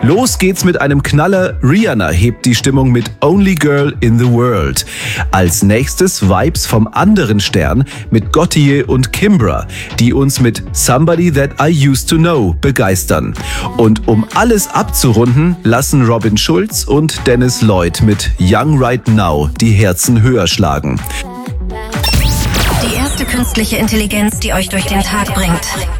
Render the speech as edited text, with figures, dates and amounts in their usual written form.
Los geht's mit einem Knaller. Rihanna hebt die Stimmung mit Only Girl in the World. Als nächstes Vibes vom anderen Stern mit Gotye und Kimbra, die uns mit Somebody That I Used to Know begeistern. Und um alles abzurunden, lassen Robin Schulz und Dennis Lloyd mit Young Right Now die Herzen höher schlagen. Die erste künstliche Intelligenz, die euch durch den Tag bringt.